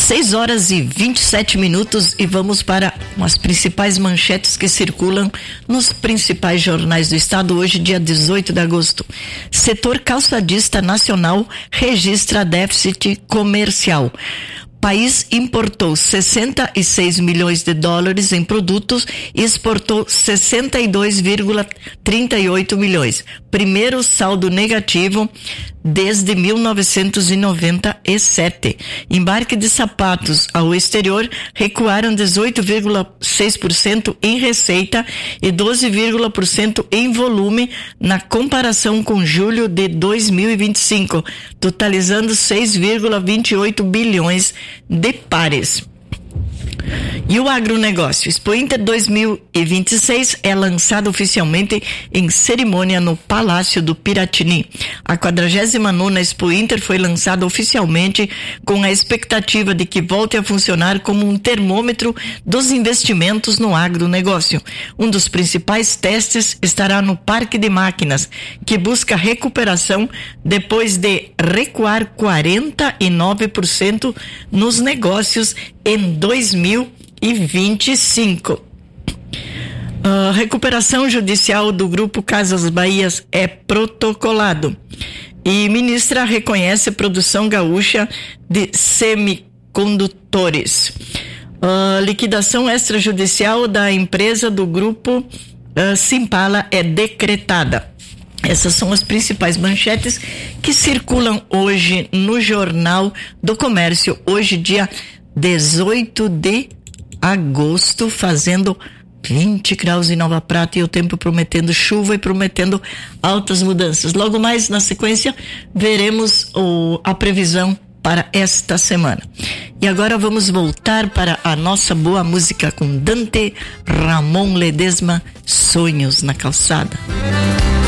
6h27 e vamos para as principais manchetes que circulam nos principais jornais do estado hoje, dia 18 de agosto. Setor calçadista nacional registra déficit comercial. País importou 66 milhões de dólares em produtos e exportou 62,38 milhões. Primeiro saldo negativo desde 1997. Embarque de sapatos ao exterior recuaram 18,6% em receita e 12,% em volume na comparação com julho de 2025, totalizando 6,28 bilhões de pares. E o agronegócio, Expo Inter 2026 é lançado oficialmente em cerimônia no Palácio do Piratini. A 49ª Expo Inter foi lançada oficialmente com a expectativa de que volte a funcionar como um termômetro dos investimentos no agronegócio. Um dos principais testes estará no Parque de Máquinas, que busca recuperação depois de recuar 49% nos negócios em 2025. Recuperação judicial do Grupo Casas Bahias é protocolado. E ministra reconhece produção gaúcha de semicondutores. Liquidação extrajudicial da empresa do Grupo Simpala é decretada. Essas são as principais manchetes que circulam hoje no Jornal do Comércio, hoje dia 18 de agosto, fazendo 20 graus em Nova Prata e o tempo prometendo chuva e prometendo altas mudanças. Logo mais na sequência veremos a previsão para esta semana. E agora vamos voltar para a nossa boa música com Dante Ramon Ledesma, Sonhos na Calçada.